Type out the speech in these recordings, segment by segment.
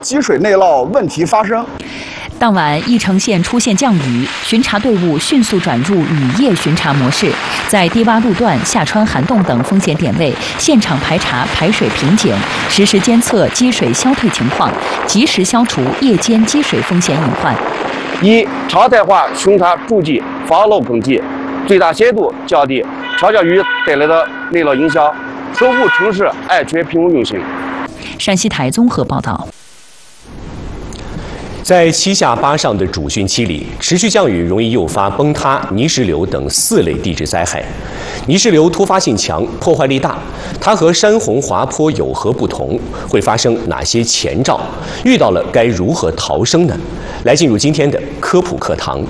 积水内涝问题发生。 当晚，翼城县出现降雨，巡查队伍迅速转入雨夜巡查模式，在低洼路段、下穿涵洞等风险点位现场排查排水瓶颈，实时监测积水消退情况，及时消除夜间积水风险隐患。 一、常态化巡查筑基、防涝更替，最大限度降低强降雨带来的内涝影响，守护城市安全平稳运行。 陕西台综合报道。 在7下8上的主汛期里，持续降雨容易诱发崩塌、泥石流等4类地质灾害。泥石流突发性强，破坏力大，它和山洪滑坡有何不同？会发生哪些前兆？遇到了该如何逃生呢？来进入今天的科普课堂。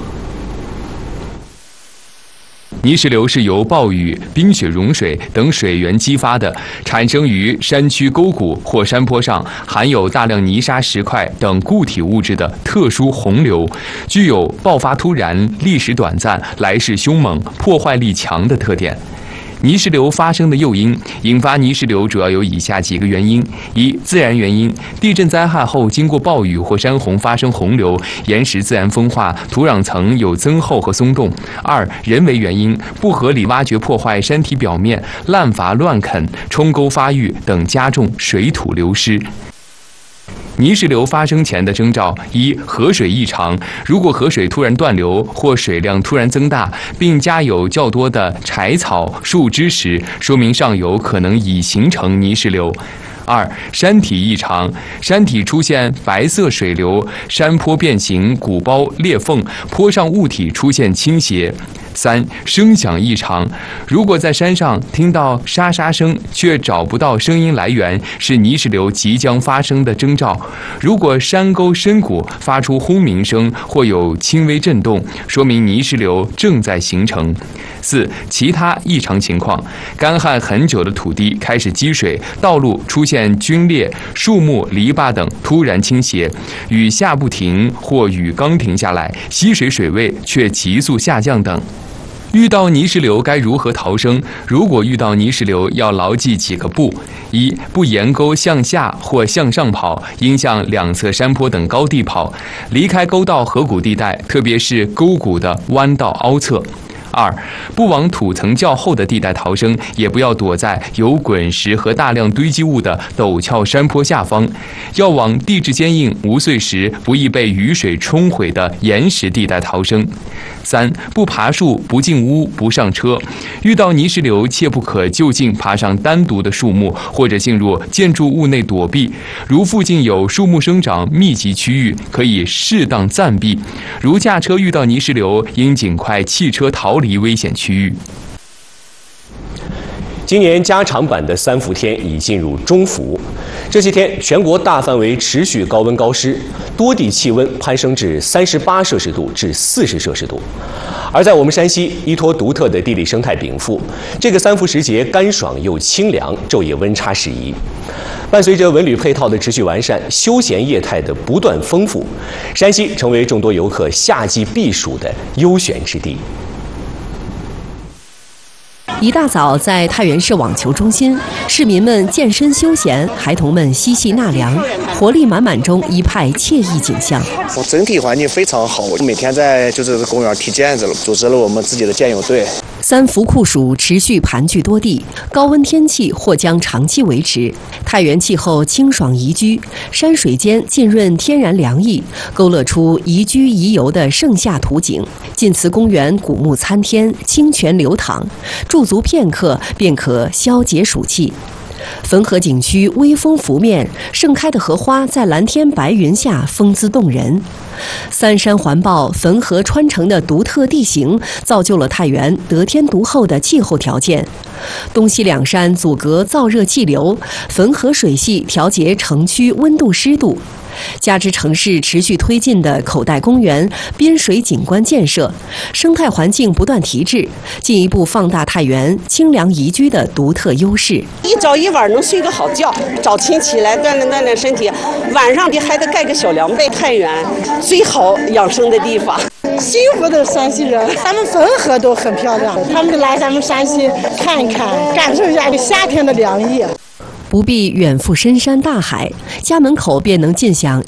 泥石流是由暴雨、冰雪融水等水源激发的，产生于山区沟谷或山坡上含有大量泥沙、石块等固体物质的特殊洪流，具有爆发突然、历时短暂、来势凶猛、破坏力强的特点。泥石流发生的诱因，引发泥石流主要有以下几个原因：一、自然原因，地震灾害后经过暴雨或山洪发生洪流，岩石自然风化，土壤层有增厚和松动；二、人为原因，不合理挖掘破坏山体表面、滥伐乱垦、冲沟发育等，加重水土流失。泥石流发生前的征兆：一、河水异常。如果河水突然断流或水量突然增大，并加有较多的柴草、树枝时，说明上游可能已形成泥石流。二、山体异常，山体出现白色水流，山坡变形、鼓包、裂缝，坡上物体出现倾斜。三、声响异常，如果在山上听到沙沙声却找不到声音来源，是泥石流即将发生的征兆。如果山沟深谷发出轰鸣声或有轻微震动，说明泥石流正在形成。四、其他异常情况，干旱很久的土地开始积水，道路出现龟裂，树木、篱笆等突然倾斜，雨下不停或雨刚停下来，溪水水位却急速下降等。遇到泥石流该如何逃生？如果遇到泥石流，要牢记几个不：一、不沿沟向下或向上跑，应向两侧山坡等高地跑，离开沟道河谷地带，特别是沟谷的弯道凹侧。二、不往土层较厚的地带逃生，也不要躲在有滚石和大量堆积物的陡峭山坡下方，要往地质坚硬、无碎石、不易被雨水冲毁的岩石地带逃生。三、不爬树、不进屋、不上车，遇到泥石流切不可就近爬上单独的树木，或者进入建筑物内躲避。如附近有树木生长密集区域，可以适当暂避。如驾车遇到泥石流，应尽快弃车逃离危险区域。 今年加长版的3伏天已进入中伏，这些天全国大范围持续高温高湿，多地气温攀升至38摄氏度至40摄氏度。而在我们山西，依托独特的地理生态禀赋，这个3伏时节干爽又清凉，昼夜温差适宜。伴随着文旅配套的持续完善，休闲业态的不断丰富，山西成为众多游客夏季避暑的优选之地。 一大早，在太原市网球中心，市民们健身休闲，孩童们嬉戏纳凉，活力满满中一派惬意景象。 整体环境非常好，每天在就是公园踢毽子了，组织了我们自己的健友队。 3伏酷暑持续盘踞多地，高温天气或将长期维持。太原气候清爽宜居，山水间浸润天然凉意，勾勒出宜居宜游的盛夏图景。晋祠公园古木参天，清泉流淌，驻足片刻便可消解暑气。汾河景区微风拂面，盛开的荷花在蓝天白云下风姿动人。3山环抱，汾河穿城的独特地形，造就了太原得天独厚的气候条件。东西两山阻隔燥热气流，汾河水系调节城区温度湿度。加之城市持续推进的口袋公园、滨水景观建设，生态环境不断提质，进一步放大太原清凉宜居的独特优势。 一早一晚能睡个好觉，早晨起来锻炼身体，晚上还得盖个小凉被。太原最好养生的地方。 幸福的山西人，咱们汾河都很漂亮，他们来咱们山西看一看，感受一下夏天的凉意。 不必远赴深山大海，家门口便能尽享